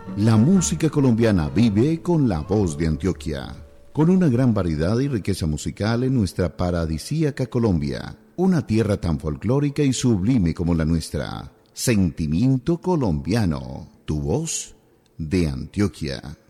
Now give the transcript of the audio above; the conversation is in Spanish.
La música colombiana vive con la voz de Antioquia, con una gran variedad y riqueza musical en nuestra paradisíaca Colombia, una tierra tan folclórica y sublime como la nuestra. Sentimiento colombiano, tu voz de Antioquia.